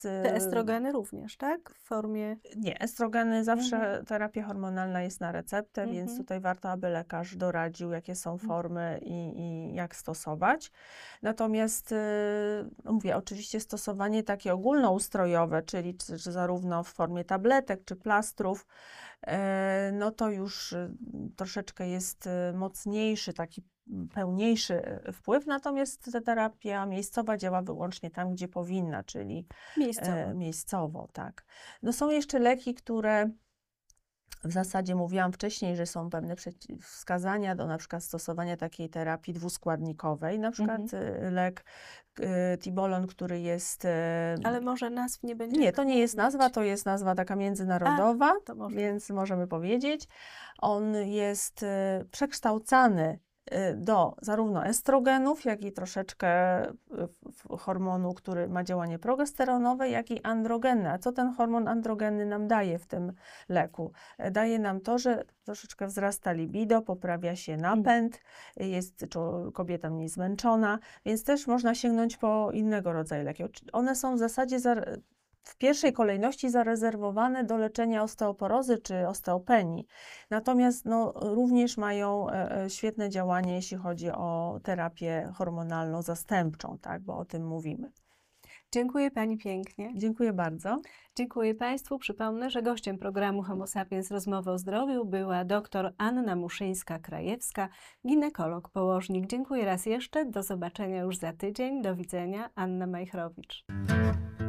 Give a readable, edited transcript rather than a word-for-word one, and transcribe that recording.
Te estrogeny również, tak? W formie... Nie, estrogeny zawsze terapia hormonalna jest na receptę, więc tutaj warto, aby lekarz doradził, jakie są formy i jak stosować. Natomiast mówię, oczywiście stosowanie takie ogólnoustrojowe, czyli czy zarówno w formie tabletek czy plastrów, no to już troszeczkę jest mocniejszy, taki pełniejszy wpływ, natomiast ta terapia miejscowa działa wyłącznie tam, gdzie powinna, czyli miejscowo, tak. No są jeszcze leki, które w zasadzie mówiłam wcześniej, że są pewne wskazania do na przykład stosowania takiej terapii dwuskładnikowej, na przykład lek Tibolon, który jest... Ale może nazw nie będzie? Nie, to nie jest nazwa, to jest nazwa taka międzynarodowa, więc możemy powiedzieć. On jest przekształcany do zarówno estrogenów, jak i troszeczkę hormonu, który ma działanie progesteronowe, jak i androgenne. A co ten hormon androgenny nam daje w tym leku? Daje nam to, że troszeczkę wzrasta libido, poprawia się napęd, jest kobieta mniej zmęczona, więc też można sięgnąć po innego rodzaju leki. One są w zasadzie w pierwszej kolejności zarezerwowane do leczenia osteoporozy czy osteopenii. Natomiast no, również mają świetne działanie, jeśli chodzi o terapię hormonalną zastępczą, tak, bo o tym mówimy. Dziękuję Pani pięknie. Dziękuję bardzo. Dziękuję Państwu. Przypomnę, że gościem programu Homo Sapiens Rozmowy o Zdrowiu była dr Anna Muszyńska-Krajewska, ginekolog, położnik. Dziękuję raz jeszcze. Do zobaczenia już za tydzień. Do widzenia. Anna Majchrowicz.